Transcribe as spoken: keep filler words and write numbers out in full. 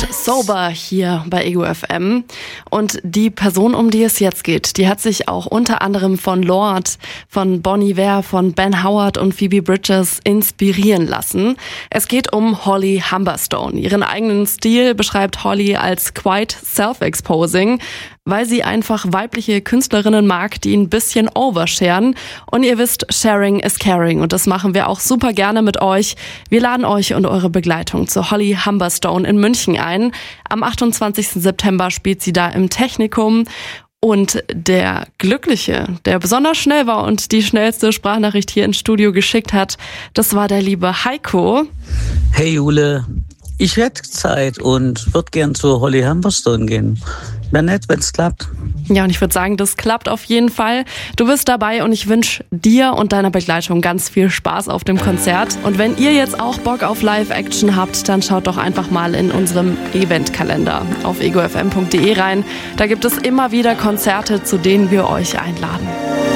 Sober hier bei Ego F M. Und die Person, um die es jetzt geht, die hat sich auch unter anderem von Lorde, von Bon Iver, von Ben Howard und Phoebe Bridgers inspirieren lassen. Es geht um Holly Humberstone. Ihren eigenen Stil beschreibt Holly als quite self-exposing, weil sie einfach weibliche Künstlerinnen mag, die ein bisschen oversharen. Und ihr wisst, sharing is caring. Und das machen wir auch super gerne mit euch. Wir laden euch und eure Begleitung zu Holly Humberstone in München ein. Am achtundzwanzigsten September spielt sie da im Technikum. Und der Glückliche, der besonders schnell war und die schnellste Sprachnachricht hier ins Studio geschickt hat, das war der liebe Heiko. Hey Jule, ich hätte Zeit und würde gern zu Holly Humberstone gehen. Wäre nett, wenn es klappt. Ja, und ich würde sagen, das klappt auf jeden Fall. Du bist dabei und ich wünsche dir und deiner Begleitung ganz viel Spaß auf dem Konzert. Und wenn ihr jetzt auch Bock auf Live-Action habt, dann schaut doch einfach mal in unserem Eventkalender auf ego f m punkt d e rein. Da gibt es immer wieder Konzerte, zu denen wir euch einladen.